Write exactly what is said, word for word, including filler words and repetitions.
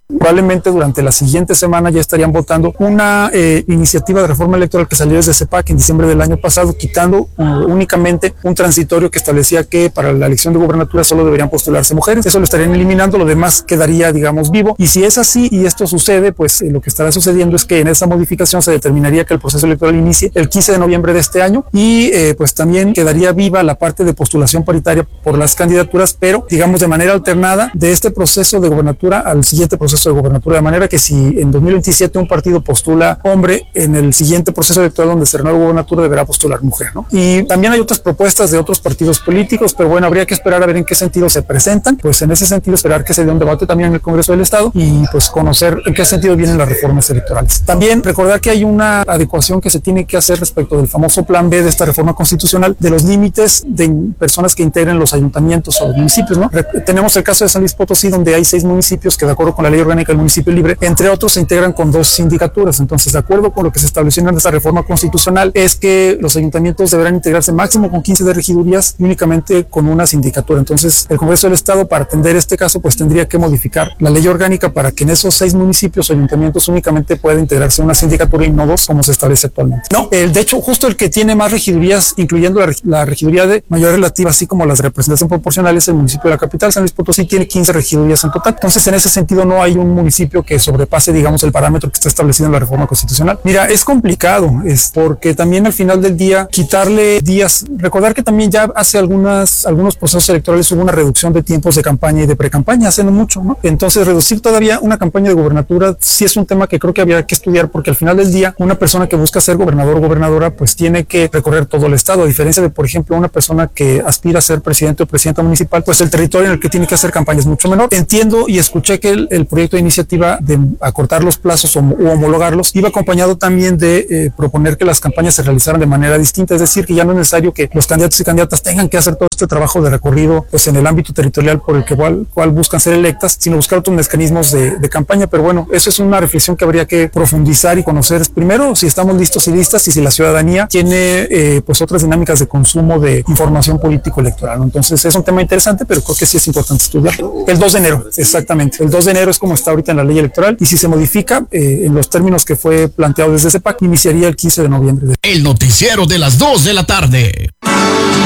Probablemente durante la siguiente semana ya estarían votando una eh, iniciativa de reforma electoral que salió desde CEPAC en diciembre del año pasado, quitando uh, únicamente un transitorio que establecía que para la elección de gobernatura solo deberían postularse mujeres. Eso lo estarían eliminando, lo demás quedaría, digamos, vivo. Y si es así y esto sucede, pues eh, lo que estará sucediendo es que en esa modificación se determinaría que el proceso electoral inicie el quince de noviembre de este año y eh, pues también quedaría viva la parte de postulación paritaria por las candidaturas, pero digamos de manera alternada de este proceso de gobernatura al siguiente proceso de gobernatura, de manera que si en dos mil veintisiete un partido postula hombre, en el siguiente proceso electoral donde se renueva gobernatura deberá postular mujer, ¿no? Y también hay otras propuestas de otros partidos políticos, pero bueno, habría que esperar a ver en qué sentido se presentan, pues en ese sentido esperar que se dé un debate también en el Congreso del Estado y pues conocer en qué sentido vienen las reformas electorales. También recordar que hay una adecuación que se tiene que hacer respecto del famoso plan B de esta reforma constitucional, de los límites de personas que integren los ayuntamientos o los municipios, ¿no? Re- tenemos el caso de San Luis Potosí, donde hay seis municipios que de acuerdo con la ley orgánica del municipio libre, entre otros se integran con dos sindicaturas. Entonces, de acuerdo con lo que se estableció en esta reforma constitucional, es que los ayuntamientos deberán integrarse máximo con quince de regidurías y únicamente con una sindicatura. Entonces, el Congreso del Estado, para atender este caso, pues tendría que modificar la ley orgánica para que en esos seis municipios o ayuntamientos únicamente pueda integrarse una sindicatura y no dos, como se establece actualmente. No, el, de hecho, justo el que tiene más regidurías, incluyendo la, la regiduría de mayor relativa, así como las de representación proporcional, es el municipio de la capital. San Luis Potosí tiene quince regidurías en total. Entonces, en ese sentido, no hay un municipio que sobrepase, digamos, el parámetro que está establecido en la reforma constitucional. Mira, es complicado, es porque también al final del día, quitarle días, recordar que también ya hace algunas, algunos procesos electorales hubo una reducción de tiempos de campaña y de pre-campaña, hace no mucho, ¿no? Entonces, reducir todavía una campaña de gobernatura sí es un tema que creo que habría que estudiar, porque al final del día, una persona que busca ser gobernador o gobernadora, pues tiene que recorrer todo el estado, a diferencia de, por ejemplo, una persona que aspira a ser presidente o presidenta municipal, pues el territorio en el que tiene que hacer campaña es mucho menor. Entiendo y escuché que el, el proyecto de iniciativa de acortar los plazos o, o homologarlos iba acompañado también de eh, proponer que las campañas se realizaran de manera distinta, es decir, que ya no es necesario que los candidatos y candidatas tengan que hacer todo este trabajo de recorrido pues en el ámbito territorial por el que cual, cual buscan ser electas, sino buscar otros mecanismos de, de campaña. Pero bueno, eso es una reflexión que habría que profundizar y conocer primero si estamos listos y listas y si la ciudadanía tiene eh, pues otras dinámicas de consumo de información político-electoral, ¿no? Entonces es un tema interesante, pero creo que sí es importante estudiar. El dos de enero, exactamente. El dos de enero es como está ahorita en la ley electoral y si se modifica eh, en los términos que fue planteado desde CEPAC, iniciaría el quince de noviembre. El noticiero de las dos de la tarde.